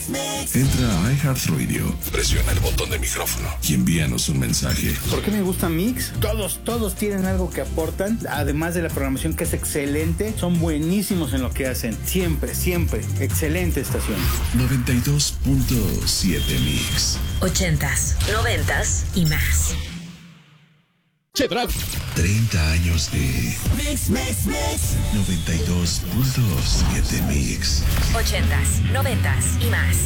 Entra a iHeartRadio, presiona el botón de micrófono y envíanos un mensaje. ¿Por qué me gusta Mix? Todos tienen algo que aportan, además de la programación que es excelente, son buenísimos en lo que hacen. Siempre. Excelente estación. 92.7 Mix. 80s, 90s y más. Chedrag. 30 años de Mix. 92.7 Mix. 80s, 90s y más.